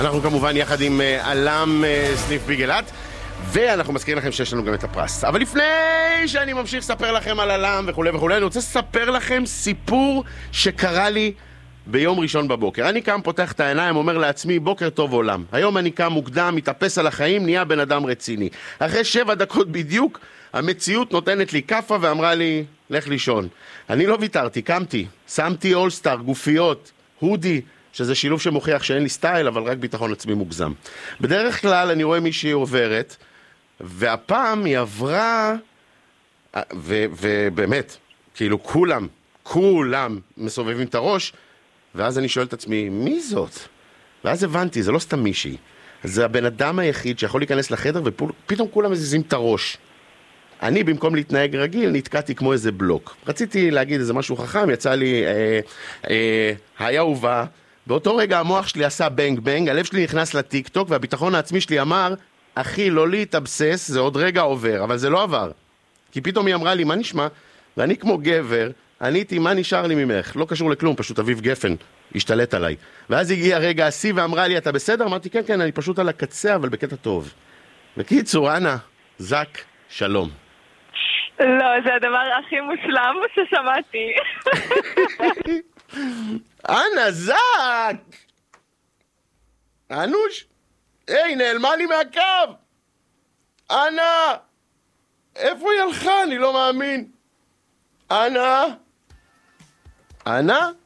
אנחנו כמובן יחד עם אלם סניף ביגלת, ואנחנו מזכירים לכם שיש לנו גם את הפרס. אבל לפני שאני ממשיך לספר לכם על אלם וכו' וכו', אני רוצה לספר לכם סיפור שקרה לי ביום ראשון בבוקר. אני קם, פותח את העיניים, אומר לעצמי, בוקר טוב עולם. היום אני קם מוקדם, מתאפס על החיים, נהיה בן אדם רציני. אחרי 7 דקות בדיוק, המציאות נותנת לי קפה ואמרה לי, לך לישון. אני לא ויתרתי, קמתי, שמתי אולסטאר, גופיות, הודי, שזה שילוב שמוכיח שאין לי סטייל, אבל רק ביטחון עצמי מוגזם. בדרך כלל אני רואה מישהי עוברת, והפעם היא עברה, ובאמת, כאילו כולם מסובבים את הראש, ואז אני שואל את עצמי, מי זאת? ואז הבנתי, זה לא סתם מישהי. זה הבן אדם היחיד שיכול להיכנס לחדר, ופתאום כולם מזיזים את הראש. אני במקום להתנהג רגיל, נתקעתי כמו איזה בלוק. רציתי להגיד איזה משהו חכם, יצא לי, היה ובא, באותו רגע המוח שלי עשה בנג בנג, הלב שלי נכנס לטיק טוק, והביטחון העצמי שלי אמר, אחי, לא להתאבסס, זה עוד רגע עובר, אבל זה לא עבר. כי פתאום היא אמרה לי, מה נשמע? ואני כמו גבר, עניתי, מה נשאר לי ממך? לא קשור לכלום, פשוט אביב גפן השתלט עליי. ואז הגיע רגע השיא ואמרה לי, אתה בסדר? אמרתי, כן, כן, אני פשוט על הקצה, אבל בקטע טוב. בקיצור, אנה, זק, שלום. לא, זה הדבר הכי מושלם ששמעתי. אנה, זק! אנוש? היי, נעלמה לי מהקו! אנה! איפה היא הלכה? אני לא מאמין. אנה? אנה?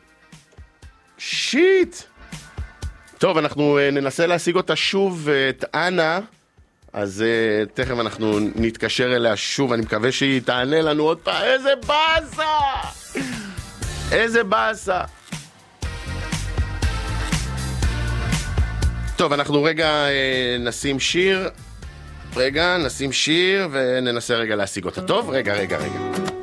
שיט! טוב, אנחנו ננסה להשיג אותה שוב, את אנה, אז תכף אנחנו נתקשר אליה שוב, אני מקווה שהיא תענה לנו עוד פעם. איזה באסה! איזה באסה! טוב, אנחנו רגע נשים שיר, וננסה רגע להשיג אותה. טוב? רגע.